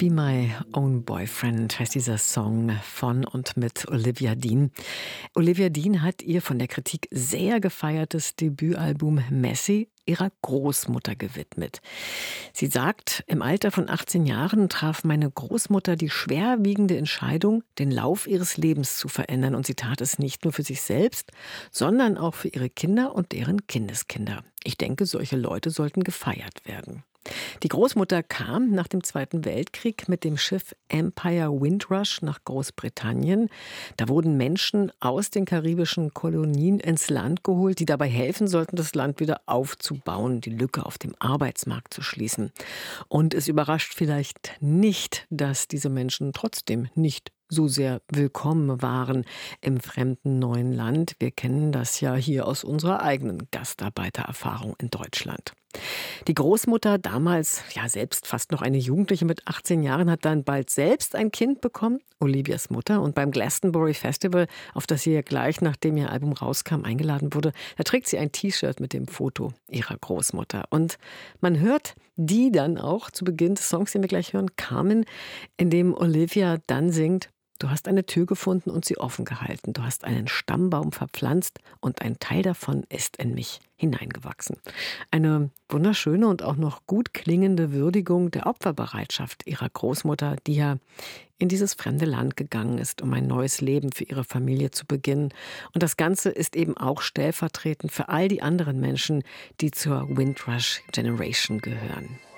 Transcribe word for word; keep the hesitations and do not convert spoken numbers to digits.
Be My Own Boyfriend heißt dieser Song von und mit Olivia Dean. Olivia Dean hat ihr von der Kritik sehr gefeiertes Debütalbum Messy ihrer Großmutter gewidmet. Sie sagt, im Alter von achtzehn Jahren traf meine Großmutter die schwerwiegende Entscheidung, den Lauf ihres Lebens zu verändern. Und sie tat es nicht nur für sich selbst, sondern auch für ihre Kinder und deren Kindeskinder. Ich denke, solche Leute sollten gefeiert werden. Die Großmutter kam nach dem Zweiten Weltkrieg mit dem Schiff Empire Windrush nach Großbritannien. Da wurden Menschen aus den karibischen Kolonien ins Land geholt, die dabei helfen sollten, das Land wieder aufzubauen, die Lücke auf dem Arbeitsmarkt zu schließen. Und es überrascht vielleicht nicht, dass diese Menschen trotzdem nicht so sehr willkommen waren im fremden neuen Land. Wir kennen das ja hier aus unserer eigenen Gastarbeitererfahrung in Deutschland. Die Großmutter, damals ja selbst fast noch eine Jugendliche mit achtzehn Jahren, hat dann bald selbst ein Kind bekommen, Olivias Mutter. Und beim Glastonbury Festival, auf das sie ja gleich nachdem ihr Album rauskam eingeladen wurde, da trägt sie ein T-Shirt mit dem Foto ihrer Großmutter. Und man hört die dann auch zu Beginn des Songs, den wir gleich hören, Carmen, in dem Olivia dann singt: Du hast eine Tür gefunden und sie offen gehalten. Du hast einen Stammbaum verpflanzt und ein Teil davon ist in mich hineingewachsen. Eine wunderschöne und auch noch gut klingende Würdigung der Opferbereitschaft ihrer Großmutter, die ja in dieses fremde Land gegangen ist, um ein neues Leben für ihre Familie zu beginnen. Und das Ganze ist eben auch stellvertretend für all die anderen Menschen, die zur Windrush Generation gehören.